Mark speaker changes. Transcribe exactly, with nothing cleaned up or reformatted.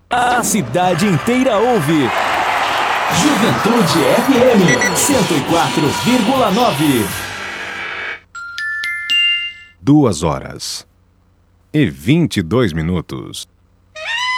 Speaker 1: A cidade inteira ouve. Juventude F M cento e quatro vírgula nove.
Speaker 2: Duas horas e vinte e dois minutos.